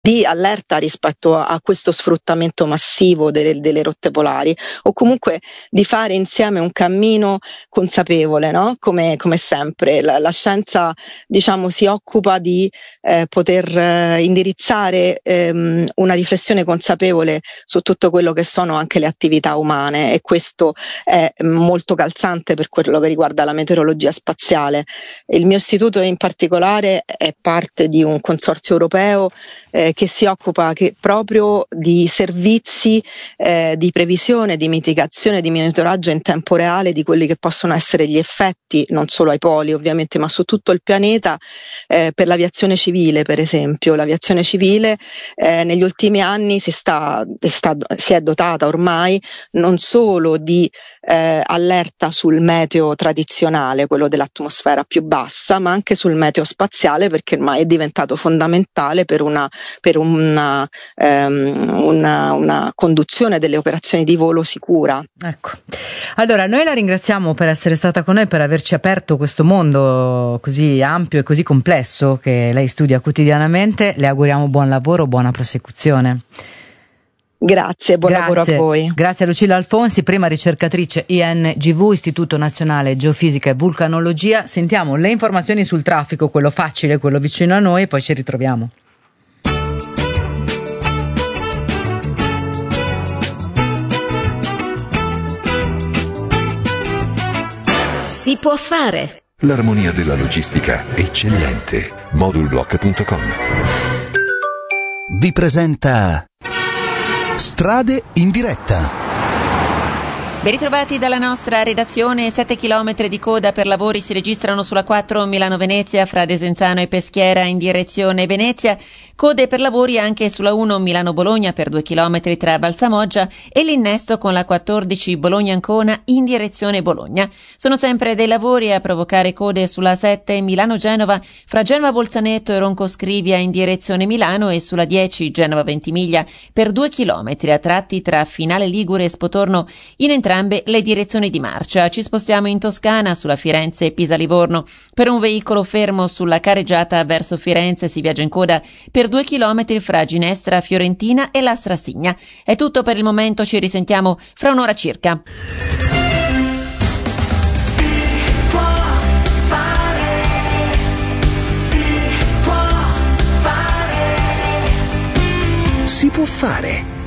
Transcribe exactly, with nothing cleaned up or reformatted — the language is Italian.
di allerta rispetto a, a questo sfruttamento massivo delle, delle rotte polari, o comunque di fare insieme un cammino consapevole, no? Come, come sempre la, la scienza, diciamo, si occupa di eh, poter eh, indirizzare ehm, una riflessione consapevole su tutto quello che sono anche le attività umane, e questo è molto calzante per quello che riguarda la meteorologia spaziale. Il mio istituto in particolare è parte di un consorzio europeo eh, che si occupa che proprio di servizi eh, di previsione, di mitigazione, di monitoraggio in tempo reale di quelli che possono essere gli effetti, non solo ai poli ovviamente, ma su tutto il pianeta, eh, per l'aviazione civile, per esempio. L'aviazione civile eh, negli ultimi anni si, sta, sta, si è dotata ormai non solo di eh, allerta sul meteo tradizionale, quello dell'atmosfera più bassa, ma anche sul meteo spaziale, perché ormai è diventato fondamentale per una per una, um, una, una conduzione delle operazioni di volo sicura. Ecco, allora noi la ringraziamo per essere stata con noi, per averci aperto questo mondo così ampio e così complesso che lei studia quotidianamente. Le auguriamo buon lavoro, buona prosecuzione. Grazie, buon Grazie. lavoro a voi. Grazie a Lucilla Alfonsi, prima ricercatrice I N G V, Istituto Nazionale Geofisica e Vulcanologia. Sentiamo le informazioni sul traffico, quello facile, quello vicino a noi, e poi ci ritroviamo. Si può fare. L'armonia della logistica eccellente. Modulblock punto com vi presenta Strade in diretta. Ben ritrovati dalla nostra redazione. Sette chilometri di coda per lavori si registrano sulla quattro Milano-Venezia fra Desenzano e Peschiera in direzione Venezia. Code per lavori anche sulla uno Milano-Bologna per due chilometri tra Balsamoggia e l'innesto con la quattordici Bologna-Ancona in direzione Bologna. Sono sempre dei lavori a provocare code sulla sette Milano-Genova fra Genova-Bolzaneto e Ronco-Scrivia in direzione Milano, e sulla dieci Genova-Ventimiglia per due chilometri a tratti tra Finale Ligure e Spotorno in entrambi entrambe le direzioni di marcia. Ci spostiamo in Toscana sulla Firenze-Pisa-Livorno. Per un veicolo fermo sulla careggiata verso Firenze si viaggia in coda per due chilometri fra Ginestra Fiorentina e la Strassigna. È tutto per il momento, ci risentiamo fra un'ora circa. Si può fare.